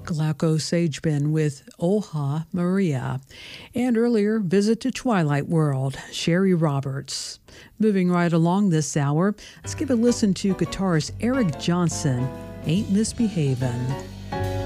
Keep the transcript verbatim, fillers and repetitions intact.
Glauco Sagebin with Oha Maria. And earlier, Visit to Twilight World, Sherry Roberts. Moving right along this hour, let's give a listen to guitarist Eric Johnson, Ain't Misbehavin'.